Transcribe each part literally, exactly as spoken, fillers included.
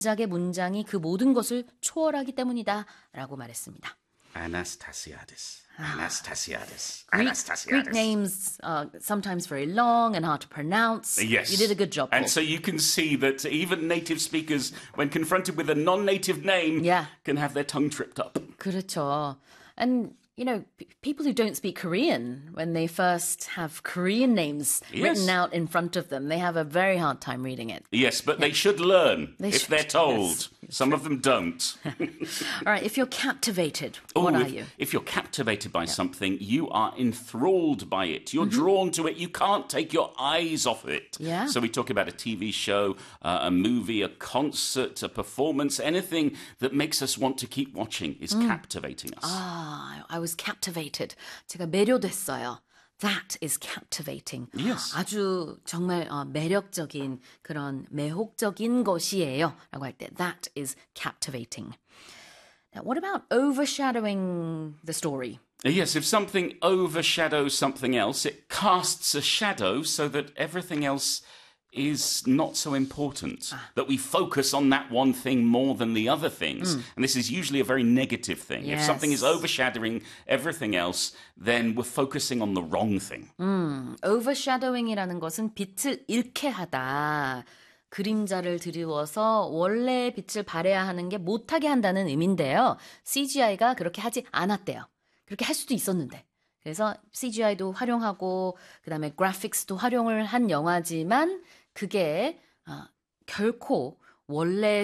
원작의 문장이 그 모든 것을 초월하기 때문이다 라고 말했습니다. Anastasiadis. Anastasiadis. Greek, Anastasiadis. Greek names are sometimes very long and hard to pronounce. Yes. You did a good job, Paul. And so you can see that even native speakers, when confronted with a non-native name, Yeah. can have their tongue tripped up. 그렇죠. And, you know, p- people who don't speak Korean, when they first have Korean names Yes. written out in front of them, they have a very hard time reading it. Yes, but they should learn They if should, they're told. yes. Some of them don't. All right, if you're captivated, Oh, what are if, you? if you're captivated by something, you are enthralled by it. You're drawn to it. You can't take your eyes off it. Yeah. So we talk about a T V show, uh, a movie, a concert, a performance, anything that makes us want to keep watching is captivating us. 아, I was captivated. 제가 매료됐어요. That is captivating. Yes. 아주 정말 어, 매력적인 그런 매혹적인 것이에요. 라고 할 때 that is captivating. Now, what about overshadowing the story? Yes, if something overshadows something else, it casts a shadow so that everything else is not so important. That we focus on that one thing more than the other things. And this is usually a very negative thing. If Yes. something is overshadowing everything else, then we're focusing on the wrong thing. overshadowing이라는 것은 빛을 잃게 하다. 그림자를 드리워서 원래의 빛을 발해야 하는 게 못하게 한다는 의미인데요. 씨지아이가 그렇게 하지 않았대요. 그렇게 할 수도 있었는데. 그래서 씨지아이도 활용하고 그다음에 그래픽스도 활용을 한 영화지만 그게 어, 결코 원래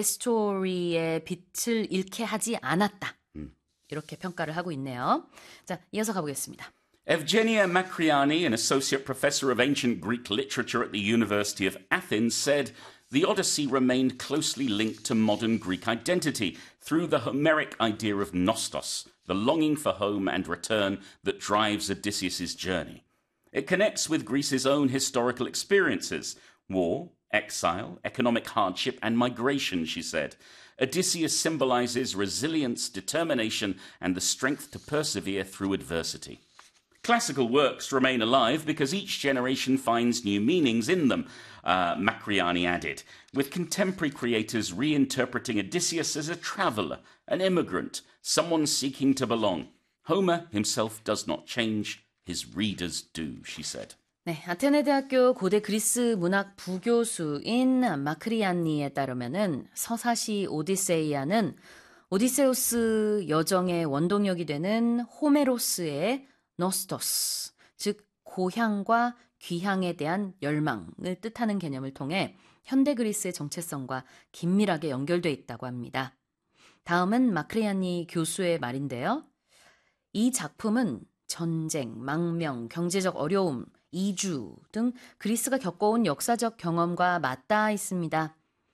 스토리의 빛을 잃게 하지 않았다. 이렇게 평가를 하고 있네요. 자, 이어서 가보겠습니다. Evgenia Makriani, an associate professor of ancient Greek literature at the University of Athens, said the Odyssey remained closely linked to modern Greek identity through the Homeric idea of nostos, the longing for home and return that drives Odysseus' journey. It connects with Greece's own historical experiences, war, exile, economic hardship, and migration, she said. Odysseus symbolizes resilience, determination, and the strength to persevere through adversity. Classical works remain alive because each generation finds new meanings in them, uh, Macriani added, with contemporary creators reinterpreting Odysseus as a traveller, an immigrant, someone seeking to belong. Homer himself does not change, his readers do, she said. 네, 아테네 대학교 고대 그리스 문학 부교수인 마크리안니에 따르면은 서사시 오디세이아는 오디세우스 여정의 원동력이 되는 호메로스의 노스토스, 즉 고향과 귀향에 대한 열망을 뜻하는 개념을 통해 현대 그리스의 정체성과 긴밀하게 연결돼 있다고 합니다. 다음은 마크리안니 교수의 말인데요. 이 작품은 전쟁, 망명, 경제적 어려움, 이주 등 그리스가 겪어온 역사적 경험과 맞닿아 있습니다.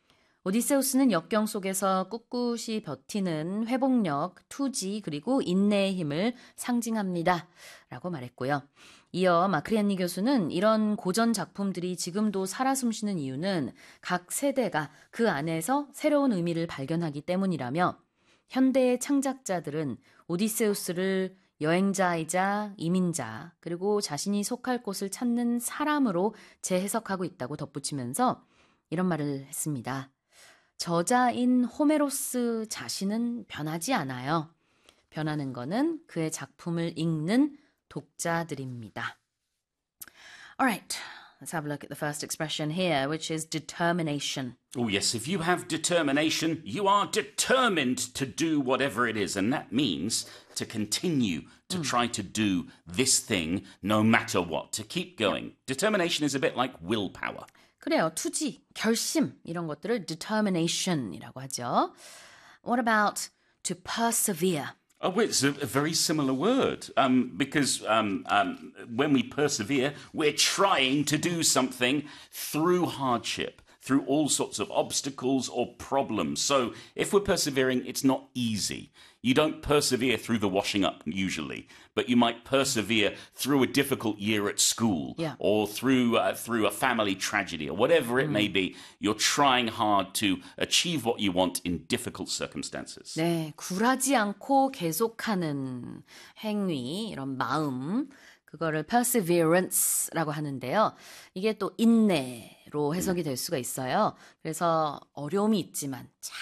오디세우스는 역경 속에서 꿋꿋이 버티는 회복력, 투지 그리고 인내의 힘을 상징합니다. 라고 말했고요. 이어 마크리안니 교수는 이런 고전 작품들이 지금도 살아 숨쉬는 이유는 각 세대가 그 안에서 새로운 의미를 발견하기 때문이라며 현대의 창작자들은 오디세우스를 여행자이자 이민자 그리고 자신이 속할 곳을 찾는 사람으로 재해석하고 있다고 덧붙이면서 이런 말을 했습니다. 저자인 호메로스 자신은 변하지 않아요. 변하는 거는 그의 작품을 읽는 독자들입니다. Alright, let's have a look at the first expression here, which is determination. Oh, yes, if you have determination, you are determined to do whatever it is. And that means to continue to try to do this thing no matter what, to keep going. Determination is a bit like willpower. 그래요. 투지, 결심 이런 것들을 determination이라고 하죠. What about to persevere? Oh, well, it's a, a very similar word um, because um, um, when we persevere, we're trying to do something through hardship, through all sorts of obstacles or problems. So if we're persevering, it's not easy. You don't persevere through the washing up usually, but you might persevere through a difficult year at school Yeah. or through uh, through a family tragedy or whatever it may be. You're trying hard to achieve what you want in difficult circumstances. 네, 굴하지 않고 계속하는 행위, 이런 마음, 그거를 perseverance라고 하는데요. 이게 또 인내로 해석이 될 수가 있어요. 그래서 어려움이 있지만